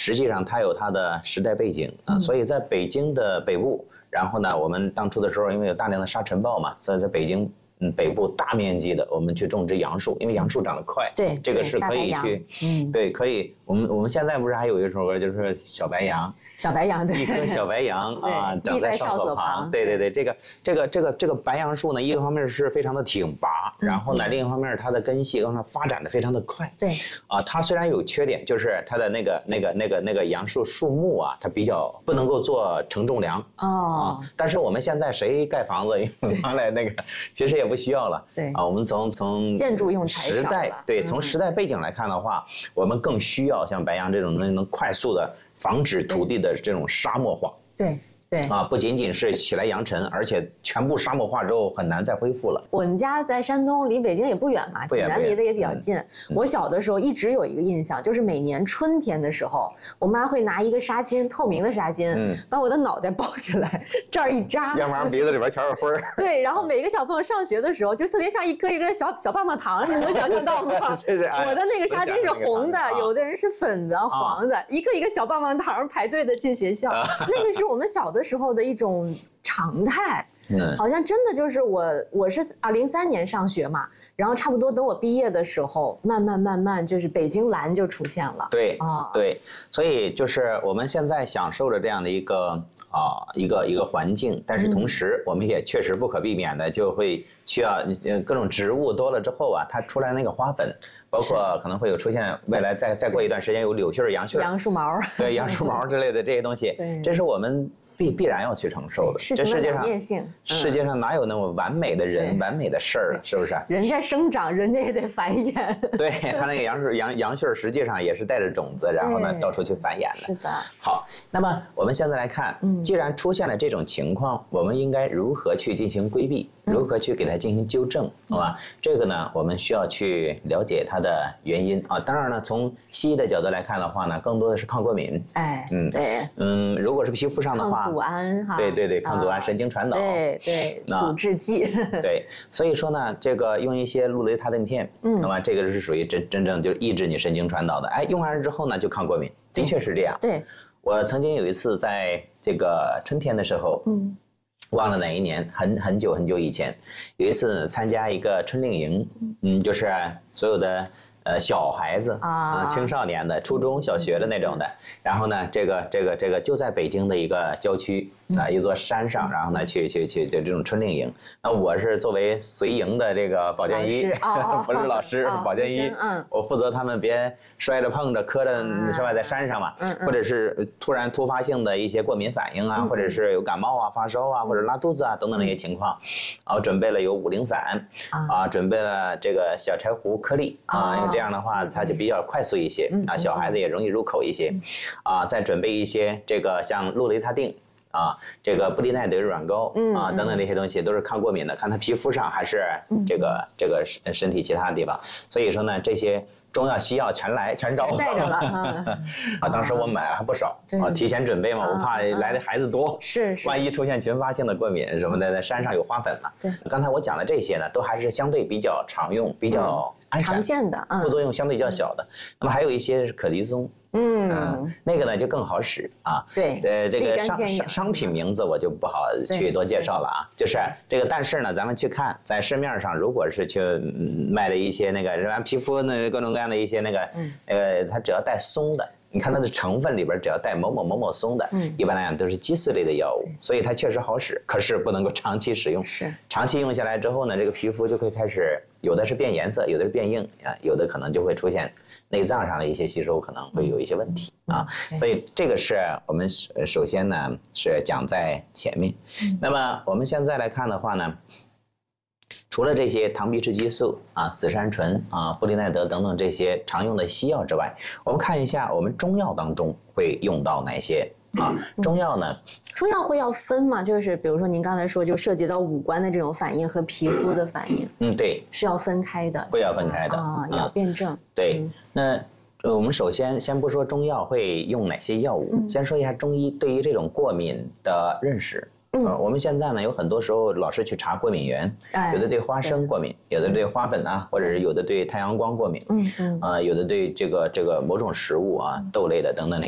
实际上它有它的时代背景啊，所以在北京的北部，然后呢，我们当初的时候因为有大量的沙尘暴嘛，所以在北京北部大面积的我们去种植杨树，因为杨树长得快， 对， 这个是可以去，对，可以。我们现在不是还有一首歌，就是小白杨， 小白杨，对， 一棵小白杨啊，长在哨所旁。对对对，这个白杨树呢，一个方面是非常的挺拔，然后呢，另一方面它的根系让它发展的非常的快。 对， 啊，它虽然有缺点，就是它的那个杨树树木啊，它比较不能够做承重梁啊。但是我们现在谁盖房子用它来那个，其实也不需要了。 对啊，我们从建筑用时代对，从时代背景来看的话，我们更需要像白杨这种能快速的防止土地的这种沙漠化。 对。对啊，不仅仅是起来扬尘，而且全部沙漠化之后很难再恢复了。 我们家在山东，离北京也不远嘛，济南离得也比较近。我小的时候一直有一个印象，就是每年春天的时候，我妈会拿一个纱巾，透明的纱巾，把我的脑袋包起来，这儿一扎， 要不然鼻子里边全是灰儿。 对，然后每个小朋友上学的时候，就特别像一颗一颗小棒棒糖，你能想象到吗？我的那个纱巾是红的，有的人是粉的、黄的，一个一个小棒棒糖排队的进学校，那个是我们小的时候的一种常态。好像真的就是我是2003年上学嘛，然后差不多等我毕业的时候，慢慢就是北京蓝就出现了。 对啊，对，所以就是我们现在享受着这样的一个环境，但是同时我们也确实不可避免的就会需要各种植物多了之后啊，它出来那个花粉。包括可能会有出现未来再过一段时间有柳絮、杨絮、 杨树毛， 对杨树毛之类的这些东西，这是我们必然要去承受的。这世界上哪有那么完美的人、完美的事儿，是不是？ 人在生长，人家也得繁衍。 对，它那个杨絮实际上也是带着种子，然后呢到处去繁衍的。 是的。 好，那么我们现在来看，既然出现了这种情况，我们应该如何去进行规避？如何去给它进行纠正，好吧？这个呢，我们需要去了解它的原因啊。当然呢，从西医的角度来看的话呢，更多的是抗过敏。 哎，对， 如果是皮肤上的话， 抗组胺哈， 对，抗组胺、神经传导， 对，阻滞剂。对， 所以说呢，这个用一些氯雷他定片，那么这个是属于真正就是抑制你神经传导的。哎，用完之后呢，就抗过敏，的确是这样。 对， 我曾经有一次在这个春天的时候，忘了哪一年，很久以前，有一次参加一个春令营，就是所有的小孩子青少年的初中小学的那种的，然后呢，这个就在北京的一个郊区一座山上，然后呢去这种春令营。那我是作为随营的这个保健医，不是老师，保健医，我负责他们别摔着碰着磕着，是吧，在山上嘛，或者是突发性的一些过敏反应啊，或者是有感冒啊、发烧啊，或者拉肚子啊等等那些情况，然后准备了有五苓散准备了这个小柴胡颗粒因为这样的话它就比较快速一些小孩子也容易入口一些再准备一些这个像氯雷他定这个布利奈德软膏等等这些东西都是抗过敏的，看他皮肤上还是这个身体其他的地方。所以说呢，这些中药西药全招带着了当时我买了还不少提前准备嘛，我怕来的孩子多， 是万一出现群发性的过敏什么的，在山上有花粉嘛。 对， 刚才我讲的这些呢，都还是相对比较常用、比较安全、 常见的， 副作用相对较小的。那么还有一些是可的松。那个呢就更好使对， 这个商品名字我就不好去多介绍了就是这个，但是呢，咱们去看在市面上，如果是去卖的一些那个皮肤那各种各样的一些那个它只要带松的。你看它的成分里边只要带某某松的，一般来讲都是激素类的药物，所以它确实好使，可是不能够长期使用。 是， 长期用下来之后呢，这个皮肤就会开始有的是变颜色，有的是变硬有的可能就会出现内脏上的一些吸收可能会有一些问题所以这个是我们首先呢是讲在前面。那么我们现在来看的话呢，除了这些糖皮质激素紫杉醇布利奈德等等这些常用的西药之外，我们看一下我们中药当中会用到哪些中药呢？ 中药会要分吗？就是比如说您刚才说就涉及到五官的这种反应和皮肤的反应，对，是要分开的， 会要分开的也要辩证。 对，那我们首先不说中药会用哪些药物，先说一下中医对于这种过敏的认识。我们现在呢有很多时候老是去查过敏源，有的对花生过敏，有的对花粉或者是有的对太阳光过敏，有的对这个某种食物豆类的等等那